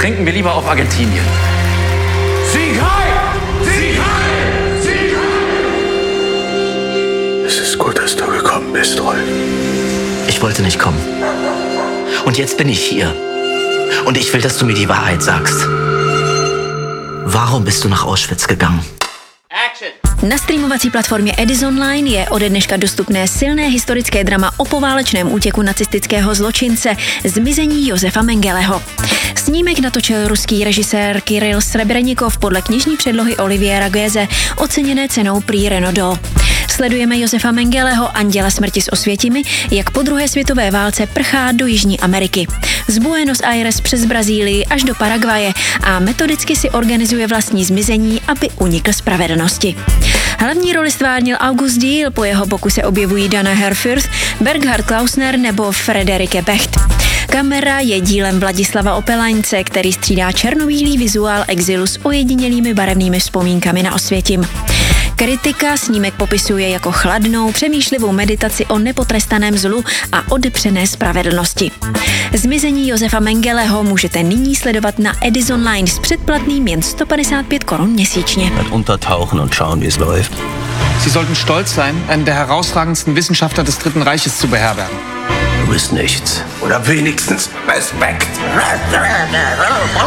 trinken wir lieber auf Argentinien. Sieg heil! Sieg heil! Sieg heil! Es ist gut, dass du gekommen bist, Rolf. Ich wollte nicht kommen. Und jetzt bin ich hier. Und ich will, dass du mir die Wahrheit sagst. Warum bist du nach Auschwitz gegangen? Na streamovací platformě Edisonline je ode dneška dostupné silné historické drama o poválečném útěku nacistického zločince Zmizení Josefa Mengeleho. Snímek natočil ruský režisér Kiril Srebrenikov podle knižní předlohy Oliviera Goeze, oceněné cenou Prix Renaudot. Sledujeme Josefa Mengeleho, anděla smrti s Osvětimi, jak po druhé světové válce prchá do Jižní Ameriky. Z Buenos Aires přes Brazílii až do Paraguaje a metodicky si organizuje vlastní zmizení, aby unikl spravedlnosti. Hlavní roli stvárnil August Diehl, po jeho boku se objevují Dana Herfurth, Berghard Klausner nebo Frederike Becht. Kamera je dílem Vladislava Opelaňce, který střídá černobílý vizuál exilu s ojedinělými barevnými vzpomínkami na Osvětim. Kritika snímek popisuje jako chladnou, přemýšlivou meditaci o nepotrestaném zlu a odepřené spravedlnosti. Zmizení Josefa Mengeleho můžete nyní sledovat na Edisonline s předplatným jen 155 korun měsíčně. Untertauchen und schauen, wie es läuft. Sie sollten stolz sein, einen der herausragendsten Wissenschaftler des Dritten Reiches zu beherbergen. Du bist nichts. Oder wenigstens Respekt.